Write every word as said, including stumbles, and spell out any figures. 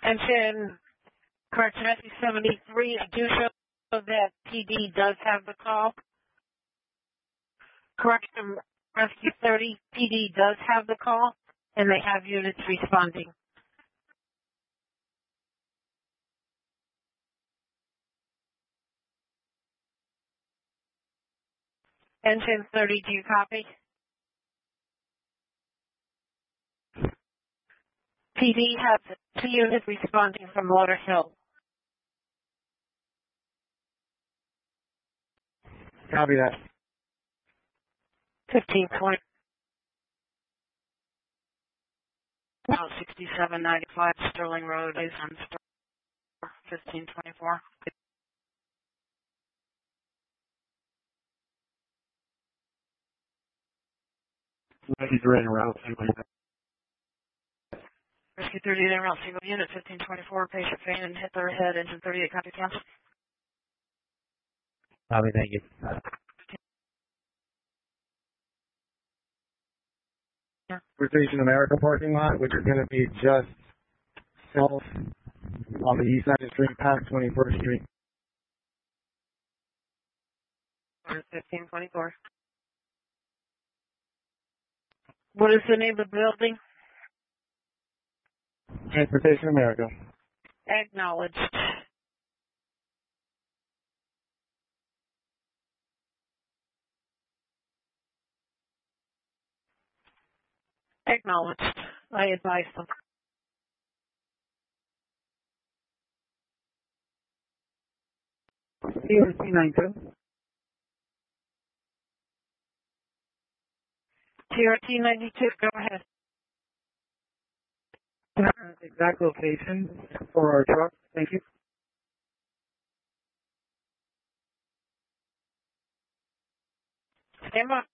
Attention, correction S C seventy-three, I do show that P D does have the call. Correction Rescue thirty, P D does have the call, and they have units responding. Engine thirty, do you copy? P D has two units responding from Lauderhill. Copy that. fifteen twenty. About sixty-seven ninety-five Sterling Road is on fifteen twenty-four. Rescue three in route. Rescue thirty in route, single unit, fifteen twenty-four, patient fainted and hit their head, engine thirty-eight, copy cancel. Copy, thank you. Yeah. Station America parking lot, which is going to be just south on the east side of the street, past twenty-first Street. fifteen twenty-four. What is the name of the building? Transportation America. Acknowledged. Acknowledged. I advise them. T R T ninety-two. T R T ninety-two, go ahead. Exact location for our truck. Thank you. Stand by.